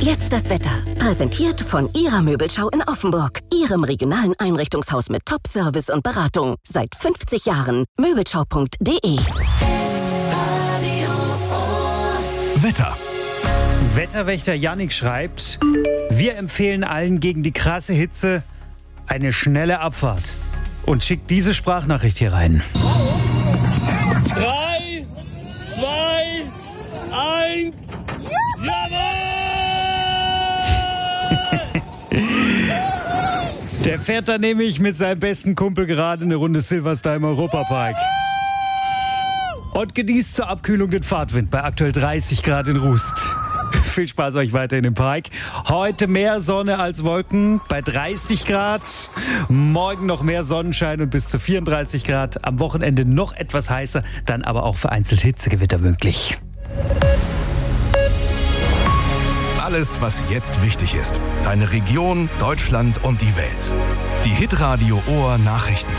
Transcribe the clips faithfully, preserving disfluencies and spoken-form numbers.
Jetzt das Wetter. Präsentiert von Ihrer Möbelschau in Offenburg. Ihrem regionalen Einrichtungshaus mit Top-Service und Beratung. Seit fünfzig Jahren. Möbelschau punkt de. Wetter. Wetterwächter Yannick schreibt: Wir empfehlen allen gegen die krasse Hitze eine schnelle Abfahrt. Und schickt diese Sprachnachricht hier rein. Drei, zwei, eins, jawohl! Der fährt dann nämlich mit seinem besten Kumpel gerade eine Runde Silverstar im Europapark. Und genießt zur Abkühlung den Fahrtwind bei aktuell dreißig Grad in Rust. Viel Spaß euch weiterhin im Park. Heute mehr Sonne als Wolken bei dreißig Grad. Morgen noch mehr Sonnenschein und bis zu vierunddreißig Grad. Am Wochenende noch etwas heißer, dann aber auch vereinzelt Hitzegewitter möglich. Alles, was jetzt wichtig ist. Deine Region, Deutschland und die Welt. Die Hitradio Ohr Nachrichten.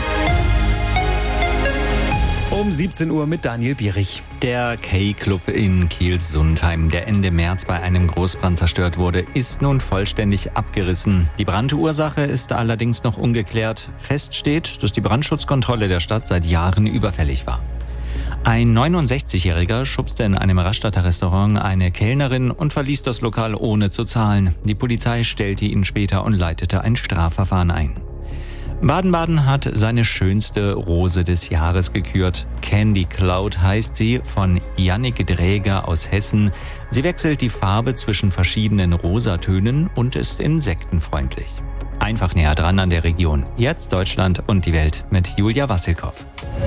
Um siebzehn Uhr mit Daniel Bierich. Der K-Club in Kiel-Sundheim, der Ende März bei einem Großbrand zerstört wurde, ist nun vollständig abgerissen. Die Brandursache ist allerdings noch ungeklärt. Fest steht, dass die Brandschutzkontrolle der Stadt seit Jahren überfällig war. Ein neunundsechzigjähriger schubste in einem Rastatter Restaurant eine Kellnerin und verließ das Lokal ohne zu zahlen. Die Polizei stellte ihn später und leitete ein Strafverfahren ein. Baden-Baden hat seine schönste Rose des Jahres gekürt. Candy Cloud heißt sie, von Jannik Dräger aus Hessen. Sie wechselt die Farbe zwischen verschiedenen Rosatönen und ist insektenfreundlich. Einfach näher dran an der Region. Jetzt Deutschland und die Welt mit Julia Wassilkow.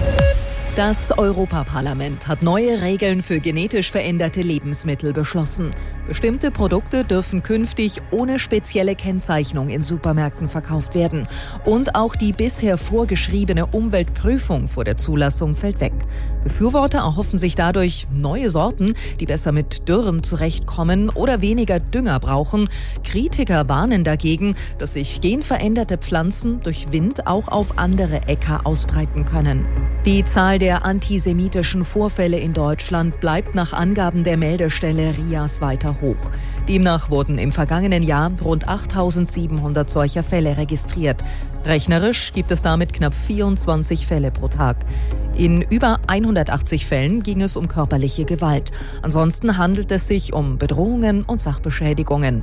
Das Europaparlament hat neue Regeln für genetisch veränderte Lebensmittel beschlossen. Bestimmte Produkte dürfen künftig ohne spezielle Kennzeichnung in Supermärkten verkauft werden. Und auch die bisher vorgeschriebene Umweltprüfung vor der Zulassung fällt weg. Befürworter erhoffen sich dadurch neue Sorten, die besser mit Dürren zurechtkommen oder weniger Dünger brauchen. Kritiker warnen dagegen, dass sich genveränderte Pflanzen durch Wind auch auf andere Äcker ausbreiten können. Die Zahl der antisemitischen Vorfälle in Deutschland bleibt nach Angaben der Meldestelle R I A S weiter hoch. Demnach wurden im vergangenen Jahr rund achttausendsiebenhundert solcher Fälle registriert. Rechnerisch gibt es damit knapp vierundzwanzig Fälle pro Tag. In über hundertachtzig Fällen ging es um körperliche Gewalt. Ansonsten handelt es sich um Bedrohungen und Sachbeschädigungen.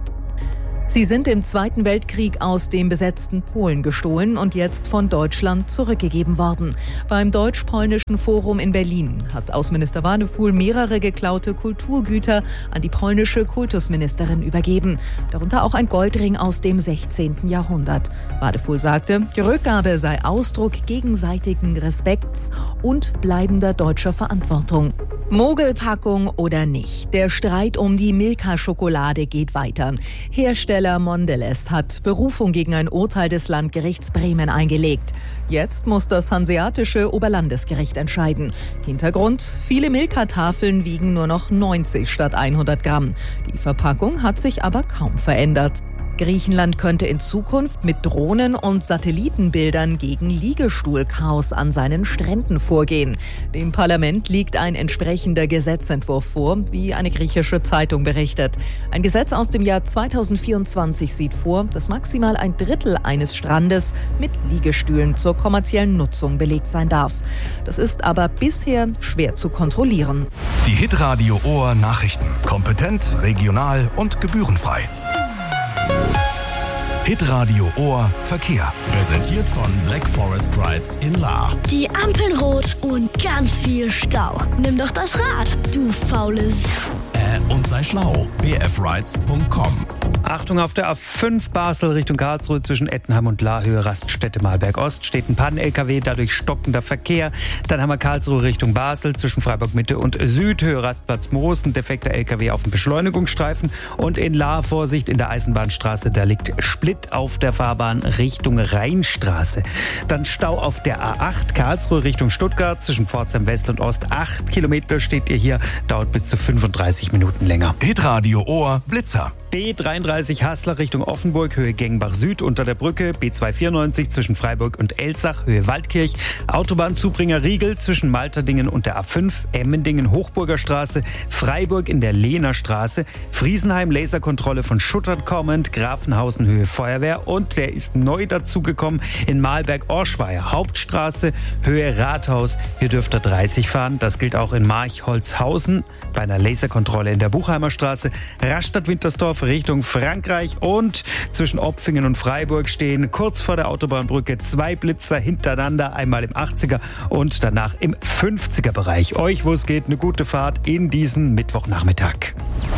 Sie sind im Zweiten Weltkrieg aus dem besetzten Polen gestohlen und jetzt von Deutschland zurückgegeben worden. Beim Deutsch-Polnischen Forum in Berlin hat Außenminister Wadefuhl mehrere geklaute Kulturgüter an die polnische Kultusministerin übergeben. Darunter auch ein Goldring aus dem sechzehnten Jahrhundert. Wadefuhl sagte, die Rückgabe sei Ausdruck gegenseitigen Respekts und bleibender deutscher Verantwortung. Mogelpackung oder nicht? Der Streit um die Milka-Schokolade geht weiter. Hersteller Mondelez hat Berufung gegen ein Urteil des Landgerichts Bremen eingelegt. Jetzt muss das hanseatische Oberlandesgericht entscheiden. Hintergrund: viele Milka-Tafeln wiegen nur noch neunzig statt hundert Gramm. Die Verpackung hat sich aber kaum verändert. Griechenland könnte in Zukunft mit Drohnen und Satellitenbildern gegen Liegestuhlchaos an seinen Stränden vorgehen. Dem Parlament liegt ein entsprechender Gesetzentwurf vor, wie eine griechische Zeitung berichtet. Ein Gesetz aus dem Jahr zweitausendvierundzwanzig sieht vor, dass maximal ein Drittel eines Strandes mit Liegestühlen zur kommerziellen Nutzung belegt sein darf. Das ist aber bisher schwer zu kontrollieren. Die Hitradio Ohr Nachrichten. Kompetent, regional und gebührenfrei. Hitradio Ohr Verkehr. Präsentiert von Black Forest Rides in Lahr. Die Ampeln rot und ganz viel Stau. Nimm doch das Rad, du faules. Äh, und sei schlau. b f rides punkt com. Achtung, auf der A fünf Basel Richtung Karlsruhe zwischen Ettenheim und Lahrhöhe, Raststätte Malberg Ost steht ein Pannen-L K W, dadurch stockender Verkehr. Dann haben wir Karlsruhe Richtung Basel zwischen Freiburg Mitte und Südhöhe, Rastplatz Moos, ein defekter L K W auf dem Beschleunigungsstreifen. Und in Lahr Vorsicht in der Eisenbahnstraße, da liegt Split auf der Fahrbahn Richtung Rheinstraße. Dann Stau auf der A acht Karlsruhe Richtung Stuttgart zwischen Pforzheim West und Ost. Acht Kilometer steht ihr hier, dauert bis zu fünfunddreißig Minuten länger. Hitradio Ohr Blitzer. B dreiunddreißig Haslar Richtung Offenburg, Höhe Gengenbach Süd unter der Brücke. B zweihundertvierundneunzig zwischen Freiburg und Elsach, Höhe Waldkirch. Autobahnzubringer Riegel zwischen Malterdingen und der A fünf. Emmendingen Hochburger Straße. Freiburg in der Lehner Straße. Friesenheim Laserkontrolle von Schuttert kommend. Grafenhausen Höhe Feuerwehr. Und der ist neu dazugekommen in Mahlberg-Orschweier. Hauptstraße Höhe Rathaus. Hier dürft ihr dreißig fahren. Das gilt auch in Marchholzhausen bei einer Laserkontrolle in der Buchheimer Straße. Rastatt-Wintersdorf Richtung Frankreich und zwischen Opfingen und Freiburg stehen kurz vor der Autobahnbrücke zwei Blitzer hintereinander, einmal im achtziger und danach im fünfziger Bereich. Euch, wo es geht, eine gute Fahrt in diesen Mittwochnachmittag.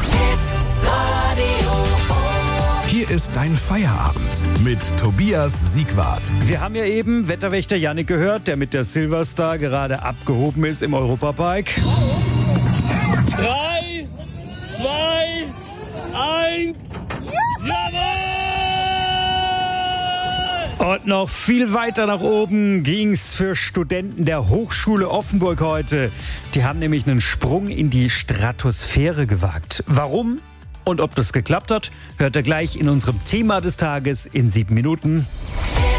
Hier ist dein Feierabend mit Tobias Siegwart. Wir haben ja eben Wetterwächter Jannik gehört, der mit der Silverstar gerade abgehoben ist im Europapark. Drei, zwei, eins, jawohl! Und noch viel weiter nach oben ging's für Studenten der Hochschule Offenburg heute. Die haben nämlich einen Sprung in die Stratosphäre gewagt. Warum und ob das geklappt hat, hört ihr gleich in unserem Thema des Tages in sieben Minuten.